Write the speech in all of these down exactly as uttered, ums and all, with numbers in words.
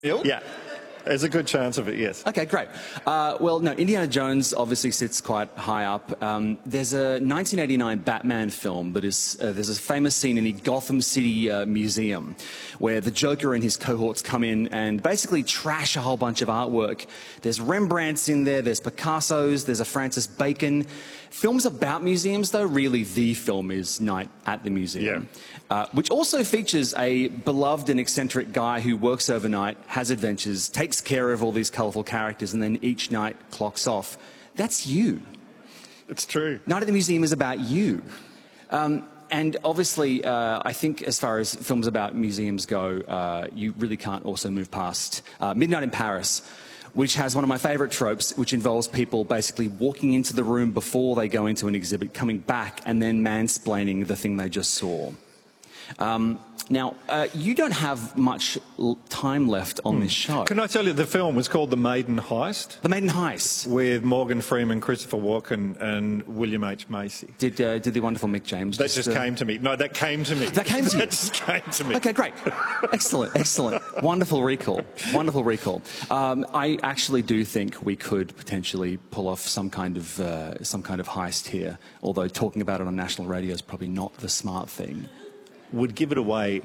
Yeah. There's a good chance of it, yes. Okay, great. Uh, well, no, Indiana Jones obviously sits quite high up. Um, there's a nineteen eighty-nine Batman film that is, uh, there's a famous scene in the Gotham City uh, Museum where the Joker and his cohorts come in and basically trash a whole bunch of artwork. There's Rembrandts in there, there's Picasso's, there's a Francis Bacon. Films about museums, though, really the film is Night at the Museum, yeah. uh, which also features a beloved and eccentric guy who works overnight, has adventures, takes care of all these colourful characters, and then each night clocks off. That's you. It's true. Night at the Museum is about you. Um, and obviously, uh, I think as far as films about museums go, uh, you really can't also move past uh, Midnight in Paris, which has one of my favourite tropes, which involves people basically walking into the room before they go into an exhibit, coming back and then mansplaining the thing they just saw. Um, now, uh, you don't have much l time left on hmm. this show. Can I tell you, the film was called The Maiden Heist? The Maiden Heist. With Morgan Freeman, Christopher Walken and William H. Macy. Did, uh, did the wonderful Mick James That just, just uh... came to me. No, that came to me. That came to you? That just came to me. Okay, great. Excellent, excellent. Wonderful recall. Wonderful recall. Um, I actually do think we could potentially pull off some kind of, uh, some kind of heist here, although talking about it on national radio is probably not the smart thing. Would give it away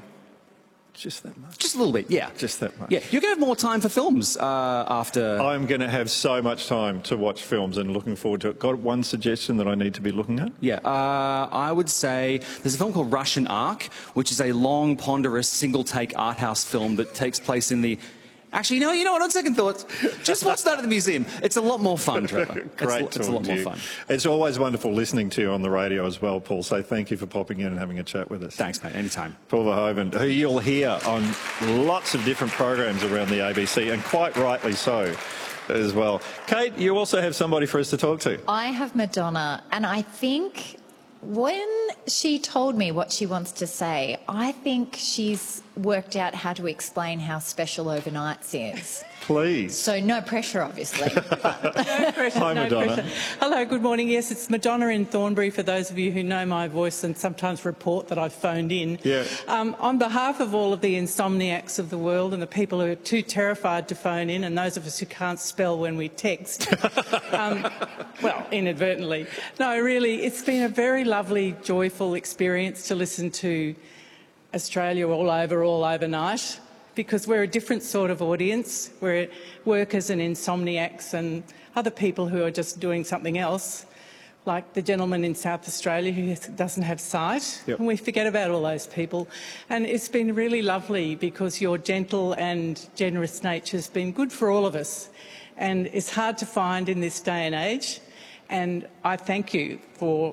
just that much. Just a little bit, yeah. Just that much. Yeah, you're going to have more time for films uh, after... I'm going to have so much time to watch films and looking forward to it. Got one suggestion that I need to be looking at? Yeah, uh, I would say there's a film called Russian Ark, which is a long, ponderous, single-take art house film that takes place in the... Actually, no, you know what, on second thoughts, just watch that at the museum. It's a lot more fun, Trevor. Great it's, it's a lot more fun. It's always wonderful listening to you on the radio as well, Paul, so thank you for popping in and having a chat with us. Thanks, mate, anytime. Paul Verhoeven, who you'll hear on lots of different programs around the A B C, and quite rightly so as well. Kate, you also have somebody for us to talk to. I have Madonna, and I think when she told me what she wants to say, I think she's worked out how to explain how special Overnights is. Please. So no pressure, obviously. But no pressure. Hi, no Madonna. Pressure. Hello, good morning. Yes, it's Madonna in Thornbury, for those of you who know my voice and sometimes report that I've phoned in. Yeah. Um, on behalf of all of the insomniacs of the world and the people who are too terrified to phone in and those of us who can't spell when we text, um, well, inadvertently. No, really, it's been a very lovely, joyful experience to listen to Australia all over, all overnight, because we're a different sort of audience. We're workers and insomniacs and other people who are just doing something else, like the gentleman in South Australia who doesn't have sight. Yep. And we forget about all those people. And it's been really lovely because your gentle and generous nature has been good for all of us. And it's hard to find in this day and age. And I thank you for,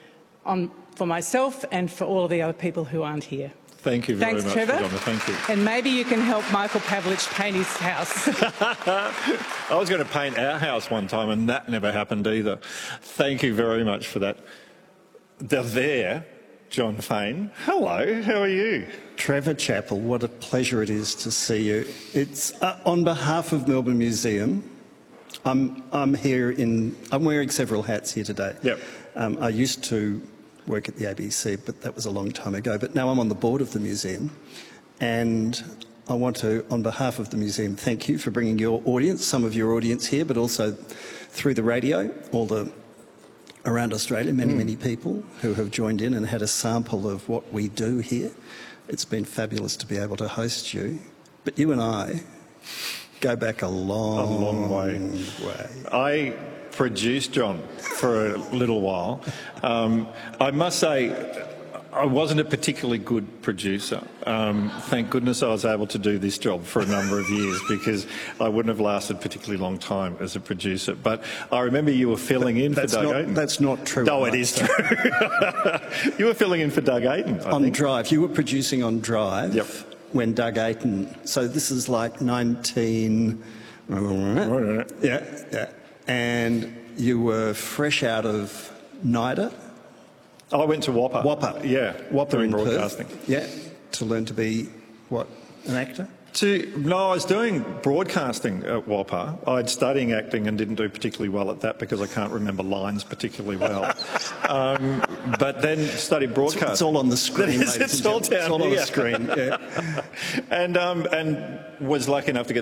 on, for myself and for all of the other people who aren't here. Thank you very Thanks, much, Trevor. Madonna. Thank you. And maybe you can help Michael Pavlich paint his house. I was going to paint our house one time and that never happened either. Thank you very much for that. They're there, John Fane. Hello, how are you? Trevor Chappell, what a pleasure it is to see you. It's uh, on behalf of Melbourne Museum. I'm, I'm here in, I'm wearing several hats here today. Yep. Um, I used to work at the A B C, but that was a long time ago. But now I'm on the board of the museum, and I want to, on behalf of the museum, thank you for bringing your audience, some of your audience here, but also through the radio, all the around Australia, many, mm. many people who have joined in and had a sample of what we do here. It's been fabulous to be able to host you. But you and I go back a long, a long way. way. I produced John for a little while. Um, I must say, I wasn't a particularly good producer. Um, thank goodness I was able to do this job for a number of years, because I wouldn't have lasted a particularly long time as a producer. But I remember you were filling but in for Doug not, Ayton. That's not true. No, it is true. You were filling in for Doug Ayton, I on think. Drive. You were producing on Drive. Yep. When Doug Ayton. So this is like nineteen. Yeah, yeah. And you were fresh out of NIDA. I went to Whopper. Whopper. Yeah, Whopper doing in broadcasting. Perth. Yeah, to learn to be, what, an actor? To, no, I was doing broadcasting at Whopper. I'd studying acting and didn't do particularly well at that because I can't remember lines particularly well. um, but then studied broadcasting. It's, it's all on the screen, It's, it's all down It's all here. on the screen, yeah. and, um, and was lucky enough to get